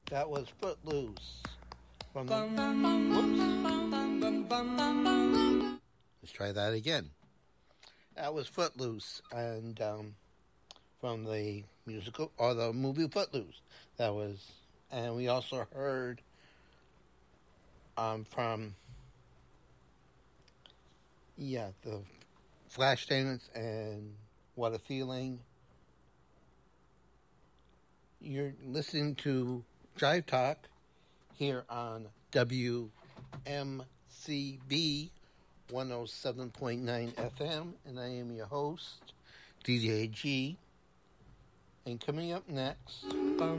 That was Footloose from the. Whoops. Let's try that again. That was Footloose, and from the musical or the movie Footloose. That was, and we also heard from the Flashdance and What a Feeling. You're listening to Drive Talk here on WMCB 107.9 FM, and I am your host, DJ G. And coming up next,